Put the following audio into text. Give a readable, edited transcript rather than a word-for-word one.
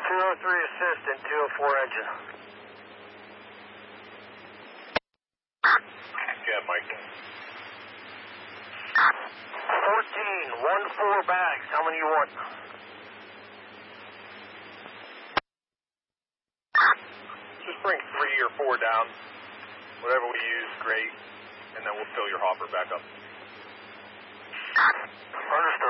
203 assist and 204 engine. Yeah, Mike. 14, 1-4 bags. How many you want? Just bring 3 or 4 down. Whatever we use, great. And then we'll fill your hopper back up. Understood.